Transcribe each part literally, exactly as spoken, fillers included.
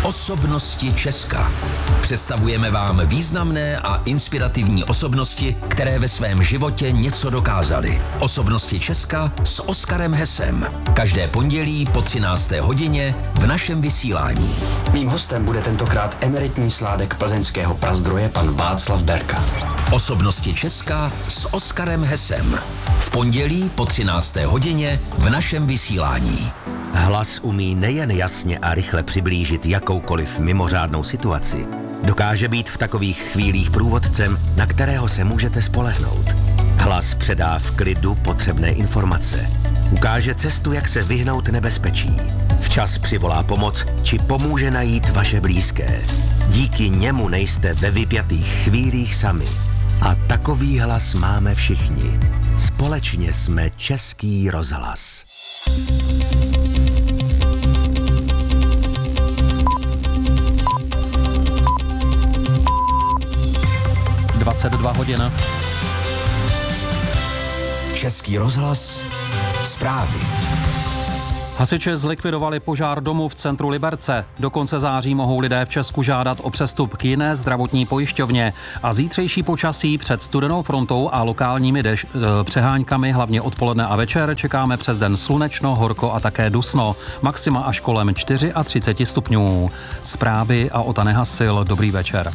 Osobnosti Česka. Představujeme vám významné a inspirativní osobnosti, které ve svém životě něco dokázaly. Osobnosti Česka s Oskarem Hesem. Každé pondělí po třinácté hodině v našem vysílání. Mým hostem bude tentokrát emeritní sládek plzeňského Prazdroje pan Václav Berka. Osobnosti Česka s Oskarem Hesem. V pondělí po třinácté hodině v našem vysílání. Hlas umí nejen jasně a rychle přiblížit jakoukoliv mimořádnou situaci. Dokáže být v takových chvílích průvodcem, na kterého se můžete spolehnout. Hlas předá v klidu potřebné informace. Ukáže cestu, jak se vyhnout nebezpečí. Včas přivolá pomoc, či pomůže najít vaše blízké. Díky němu nejste ve vypjatých chvílích sami. A takový hlas máme všichni. Společně jsme Český rozhlas. dvacet dva hodin. Český rozhlas. Zprávy. Hasiči zlikvidovali požár domu v centru Liberce. Do konce září mohou lidé v Česku žádat o přestup k jiné zdravotní pojišťovně. A zítřejší počasí před studenou frontou a lokálními deš- přeháňkami, hlavně odpoledne a večer, čekáme přes den slunečno, horko a také dusno. Maxima až kolem třicet čtyři stupňů. Zprávy a Ota Nehasil. Dobrý večer.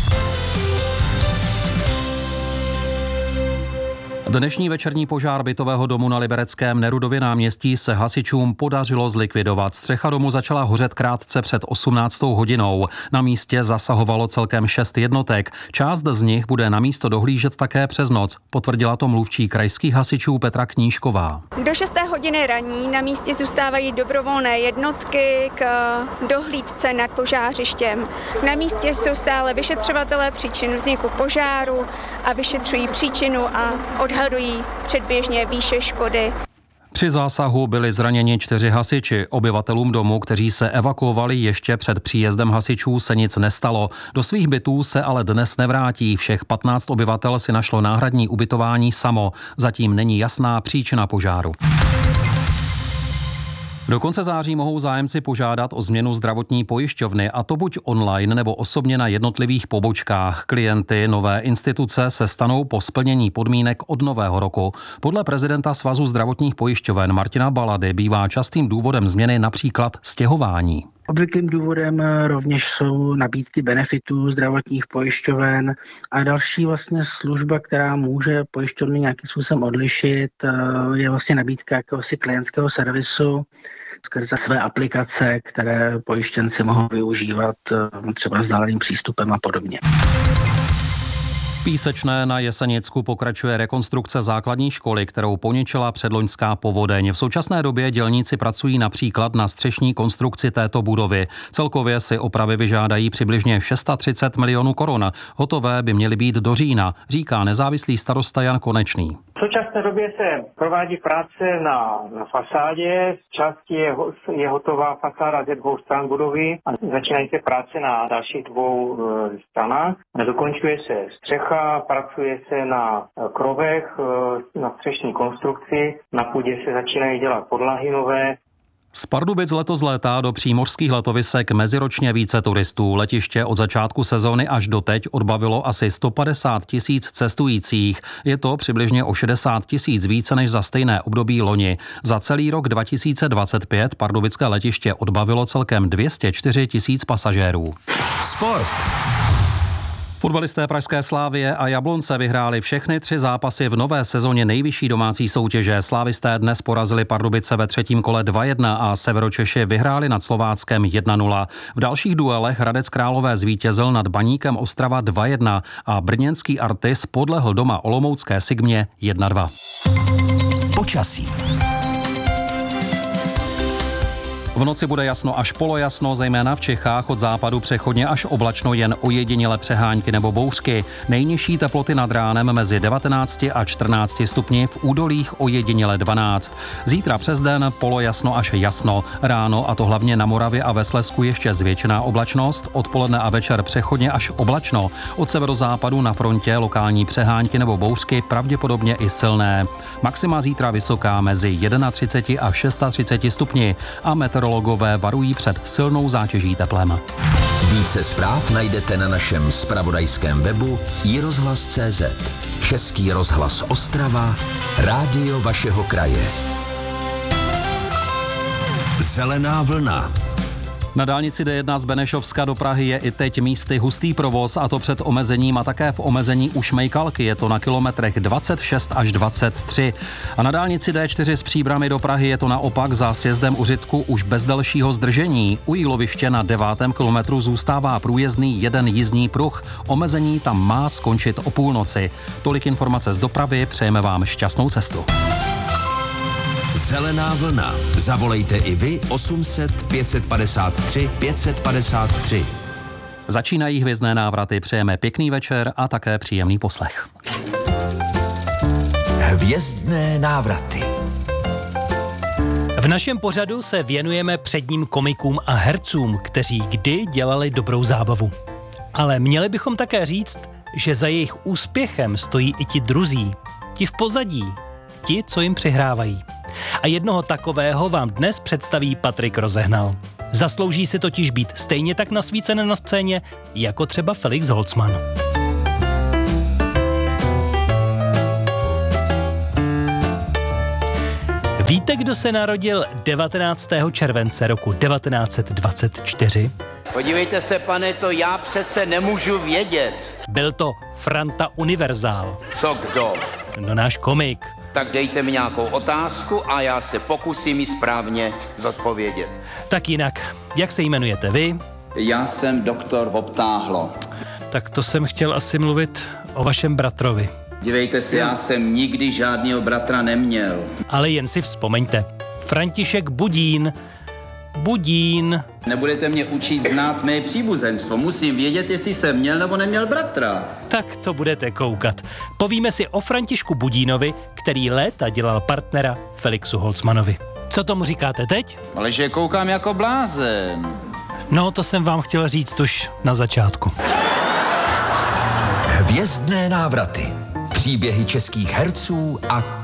Dnešní večerní požár bytového domu na libereckém Nerudově náměstí se hasičům podařilo zlikvidovat. Střecha domu začala hořet krátce před osmnáctou hodinou. Na místě zasahovalo celkem šest jednotek. Část z nich bude na místo dohlížet také přes noc, potvrdila to mluvčí krajských hasičů Petra Knížková. Do šesté hodiny ranní na místě zůstávají dobrovolné jednotky k dohlídce nad požářištěm. Na místě jsou stále vyšetřovatelé příčin vzniku požáru a vyšetřují příčinu a odhadují předběžně výše škody. Při zásahu byli zraněni čtyři hasiči. Obyvatelům domu, kteří se evakuovali ještě před příjezdem hasičů, se nic nestalo. Do svých bytů se ale dnes nevrátí. Všech patnáct obyvatel si našlo náhradní ubytování samo. Zatím není jasná příčina požáru. Do konce září mohou zájemci požádat o změnu zdravotní pojišťovny, a to buď online nebo osobně na jednotlivých pobočkách. Klienty nové instituce se stanou po splnění podmínek od nového roku. Podle prezidenta Svazu zdravotních pojišťoven Martina Balady bývá častým důvodem změny například stěhování. Obvyklým důvodem rovněž jsou nabídky benefitů zdravotních pojišťoven a další vlastně služba, která může pojišťovny nějakým způsobem odlišit, je vlastně nabídka jakéhosi klientského servisu skrze své aplikace, které pojištěnci mohou využívat třeba vzdáleným přístupem a podobně. Písečné na Jesenicku pokračuje rekonstrukce základní školy, kterou poničila předloňská povodeň. V současné době dělníci pracují například na střešní konstrukci této budovy. Celkově si opravy vyžádají přibližně tři sta milionů korun. Hotové by měly být do října, říká nezávislý starosta Jan Konečný. V současné době se provádí práce na, na fasádě. Z části je, je hotová fasáda ze dvou stran budovy a začínají se práce na dalších dvou e, stranách. Dokončuje se střecha, pracuje se na krovech, e, na střešní konstrukci. Na půdě se začínají dělat podlahy nové. Z Pardubic letos létá do přímořských letovisek meziročně více turistů. Letiště od začátku sezóny až do teď odbavilo asi sto padesát tisíc cestujících. Je to přibližně o šedesát tisíc více než za stejné období loni. Za celý rok dva tisíce dvacet pět pardubické letiště odbavilo celkem dvě stě čtyři tisíc pasažérů. Sport. Fotbalisté pražské Slavie a Jablonce vyhráli všechny tři zápasy v nové sezóně nejvyšší domácí soutěže. Slávisté dnes porazili Pardubice ve třetím kole dva jedna a Severočeši vyhráli nad Slováckem jedna nula. V dalších duelech Hradec Králové zvítězil nad Baníkem Ostrava dva jedna a brněnský Artis podlehl doma olomoucké Sigmě jedna dva. Počasí. V noci bude jasno až polojasno, zejména v Čechách, od západu přechodně až oblačno, jen ojediněle přehánky nebo bouřky. Nejnižší teploty nad ránem mezi devatenácti a čtrnácti stupni, v údolích ojediněle dvanáct. Zítra přes den polojasno až jasno. Ráno, a to hlavně na Moravě a ve Slezsku, ještě zvětšená oblačnost, odpoledne a večer přechodně až oblačno. Od severozápadu na frontě lokální přehánky nebo bouřky, pravděpodobně i silné. Maxima zítra vysoká mezi třiceti jedním a třiceti šesti stupni a metr Meteorologové varují před silnou zátěží teplem. Více zpráv najdete na našem zpravodajském webu i rozhlas tečka cé zet. Český rozhlas Ostrava, rádio vašeho kraje. Zelená vlna. Na dálnici D jedna z Benešovska do Prahy je i teď místy hustý provoz, a to před omezením a také v omezení u Šmejkalky. Je to na kilometrech dvacet šest až dvacet tři. A na dálnici D čtyři z Příbrami do Prahy je to naopak za sjezdem u Řitku už bez delšího zdržení. U Jíloviště na devátém kilometru zůstává průjezdný jeden jízdní pruh. Omezení tam má skončit o půlnoci. Tolik informace z dopravy, přejeme vám šťastnou cestu. Zelená vlna. Zavolejte i vy osm set pět padesát tři pět padesát tři. Začínají hvězdné návraty, přejeme pěkný večer a také příjemný poslech. Hvězdné návraty. V našem pořadu se věnujeme předním komikům a hercům, kteří kdy dělali dobrou zábavu. Ale měli bychom také říct, že za jejich úspěchem stojí i ti druzí, ti v pozadí, ti, co jim přihrávají. A jednoho takového vám dnes představí Patrik Rozehnal. Zaslouží si totiž být stejně tak nasvícen na scéně, jako třeba Felix Holzmann. Víte, kdo se narodil devatenáctého července roku devatenáct set dvacet čtyři? Podívejte se, pane, to já přece nemůžu vědět. Byl to Franta Univerzál. Co kdo? No náš komik. Tak dejte mi nějakou otázku a já se pokusím ji správně zodpovědět. Tak jinak, jak se jmenujete vy? Já jsem doktor Obtáhlo. Tak to jsem chtěl asi mluvit o vašem bratrovi. Dívejte se, já jsem nikdy žádného bratra neměl. Ale jen si vzpomeňte. František Budín. Budín. Nebudete mě učit znát mé příbuzenstvo. Musím vědět, jestli jsem měl nebo neměl bratra. Tak to budete koukat. Povíme si o Františku Budínovi, který léta dělal partnera Felixu Holzmannovi. Co tomu říkáte teď? Ale že koukám jako blázen. No, to jsem vám chtěl říct už na začátku. Hvězdné návraty. Příběhy českých herců a